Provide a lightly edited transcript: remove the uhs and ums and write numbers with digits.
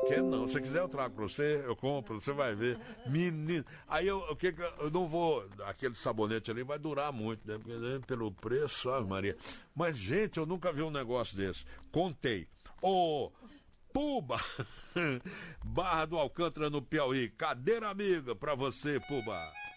Que não, se quiser eu trago pra você, eu compro, você vai ver. Menino, aí eu não vou, aquele sabonete ali vai durar muito, né? Porque, né, pelo preço, Maria. Mas, gente, eu nunca vi um negócio desse. Contei. Ô, Puba, Barra do Alcântara no Piauí, cadeira amiga pra você, Puba.